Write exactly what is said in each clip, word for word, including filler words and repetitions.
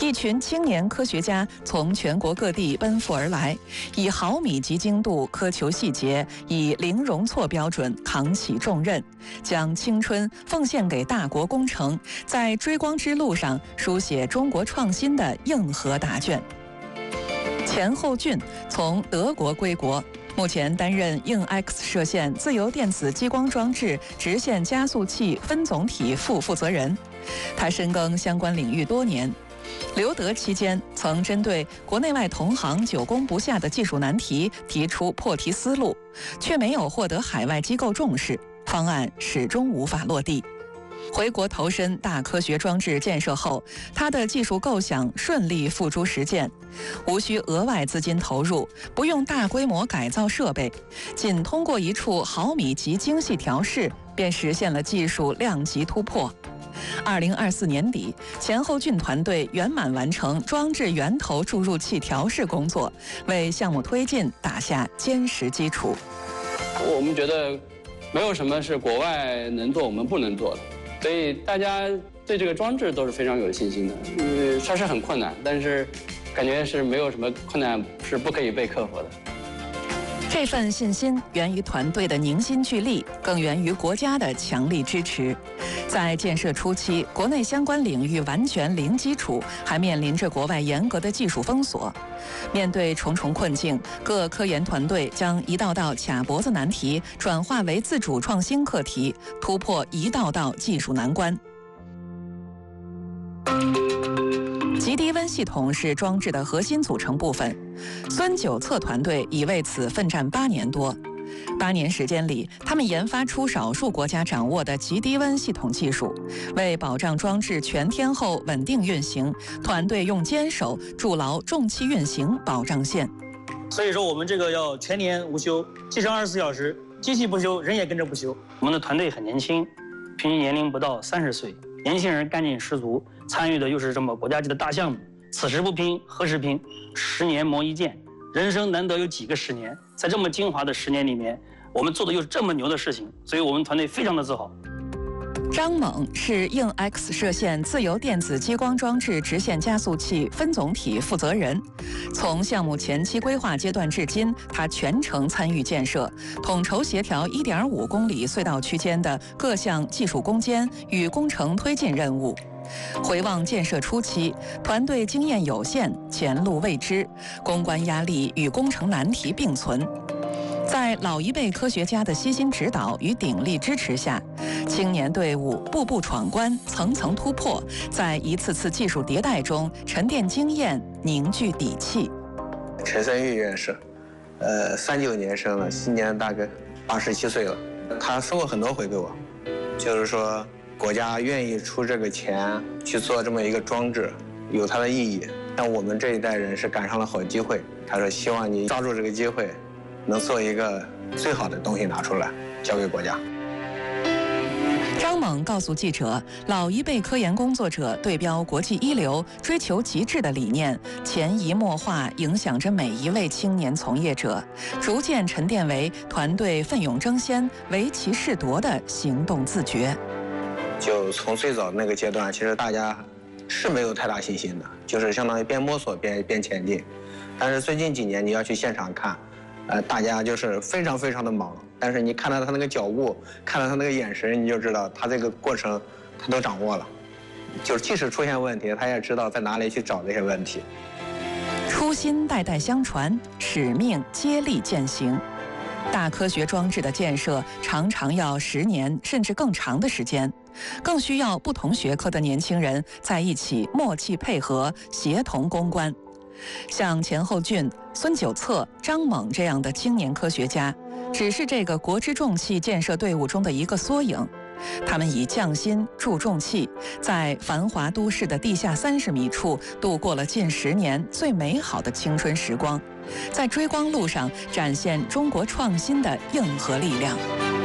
一群青年科学家从全国各地奔赴而来，以毫米级精度苛求细节，以零容错标准扛起重任，将青春奉献给大国工程，在追光之路上书写中国创新的硬核答卷。钱厚俊从德国归国，目前担任硬 X 射线自由电子激光装置直线加速器分总体副负责人。他深耕相关领域多年。留德期间，曾针对国内外同行久攻不下的技术难题提出破题思路，却没有获得海外机构重视，方案始终无法落地。回国投身大科学装置建设后，他的技术构想顺利付诸实践，无需额外资金投入，不用大规模改造设备，仅通过一处毫米级精细调试，便实现了技术量级突破。二零二四年底，钱厚俊团队圆满完成装置源头注入器调试工作，为项目推进打下坚实基础。 我们觉得没有什么是国外能做我们不能做的，所以大家对这个装置都是非常有信心的。嗯，它是很困难，但是感觉是没有什么困难是不可以被克服的。 这份信心源于团队的凝心聚力，更源于国家的强力支持。在建设初期，国内相关领域完全零基础，还面临着国外严格的技术封锁。面对重重困境，各科研团队将一道道卡脖子难题转化为自主创新课题，突破一道道技术难关。极低温系统是装置的核心组成部分，孙九策团队已为此奋战八年多。八年时间里，他们研发出少数国家掌握的极低温系统技术，为保障装置全天候稳定运行，团队用坚守筑牢重器运行保障线。 所以说，我们这个要全年无休，机上二十四小时，机器不休，人也跟着不休。我们的团队很年轻，平均年龄不到三十岁，年轻人干劲十足，参与的又是这么国家级的大项目。此时不拼，何时拼？十年磨一剑，人生难得有几个十年，在这么精华的十年里面，我们做的又是这么牛的事情，所以我们团队非常的自豪。 张猛是硬 X 射线自由电子激光装置直线加速器分总体负责人，从项目前期规划阶段至今，他全程参与建设，统筹协调一点五公里隧道区间的各项技术攻坚与工程推进任务。回望建设初期，团队经验有限，前路未知，攻关压力与工程难题并存。在老一辈科学家的悉心指导与鼎力支持下，青年队伍步步闯关，层层突破，在一次次技术迭代中沉淀经验，凝聚底气。 陈森玉院士，呃，三九年生了，今年大概八十七岁了。他说过很多回给我，就是说国家愿意出这个钱去做这么一个装置，有它的意义。但我们这一代人是赶上了好机会，他说希望你抓住这个机会，能做一个最好的东西拿出来，交给国家。 张猛告诉记者，老一辈科研工作者对标国际一流、追求极致的理念，潜移默化影响着每一位青年从业者，逐渐沉淀为团队奋勇争先、唯其是夺的行动自觉。 就从最早那个阶段，其实大家是没有太大信心的，就是相当于边摸索边边前进。但是最近几年你要去现场看，呃，大家就是非常非常的忙，但是你看到他那个脚步，看到他那个眼神，你就知道他这个过程他都掌握了。就是即使出现问题，他也知道在哪里去找这些问题。 初心代代相传，使命接力践行。大科学装置的建设常常要十年甚至更长的时间，更需要不同学科的年轻人在一起默契配合，协同攻关。像钱厚俊、孙九策、张猛这样的青年科学家，只是这个国之重器建设队伍中的一个缩影。他们以匠心铸重器，在繁华都市的地下三十米处度过了近十年最美好的青春时光，在追光路上展现中国创新的硬核力量。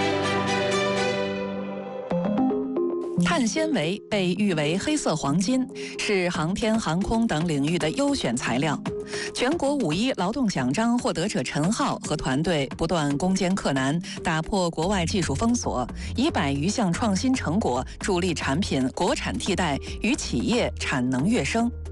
碳纤维被誉为黑色黄金，是航天航空等领域的优选材料。全国五一劳动奖章获得者陈浩和团队不断攻坚克难，打破国外技术封锁，以百余项创新成果助力产品国产替代与企业产能跃升。